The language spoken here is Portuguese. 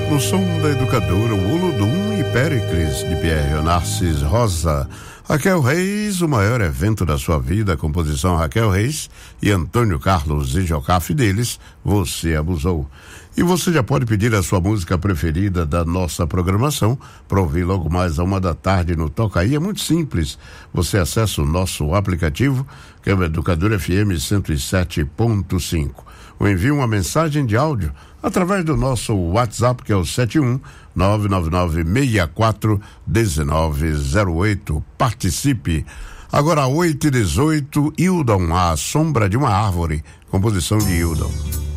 No som da educadora, o Olodum e Péricles, de Pierre Onassis Rosa. Raquel Reis, o maior evento da sua vida, composição Raquel Reis e Antônio Carlos e Jocafe deles, Você Abusou. E você já pode pedir a sua música preferida da nossa programação para ouvir logo mais à 13h no Toca Aí. É muito simples. Você acessa o nosso aplicativo, que é o Educador FM 107.5. Ou envia uma mensagem de áudio através do nosso WhatsApp, que é o 71999641908. Participe. Agora 8h18, Hildon, A Sombra de uma Árvore, composição de Hildon.